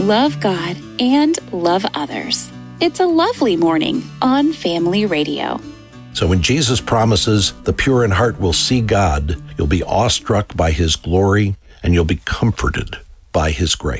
love God and love others. It's a lovely morning on Family Radio. So when Jesus promises the pure in heart will see God, you'll be awestruck by his glory and you'll be comforted by his grace.